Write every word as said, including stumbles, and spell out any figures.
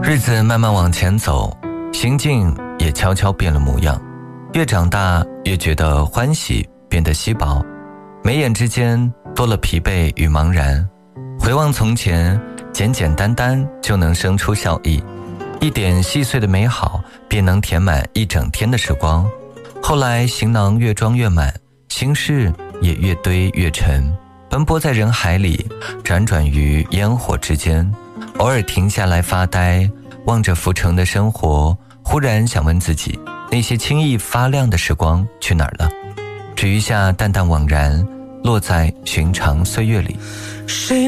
日子慢慢往前走，心境也悄悄变了模样。越长大越觉得欢喜变得稀薄，眉眼之间多了疲惫与茫然。回望从前，简简单单就能生出笑意，一点细碎的美好便能填满一整天的时光。后来行囊越装越满，心事也越堆越沉，奔波在人海里，辗转于烟火之间，偶尔停下来发呆，望着浮沉的生活，忽然想问自己，那些轻易发亮的时光去哪儿了？只余下淡淡惘然，落在寻常岁月里。 谁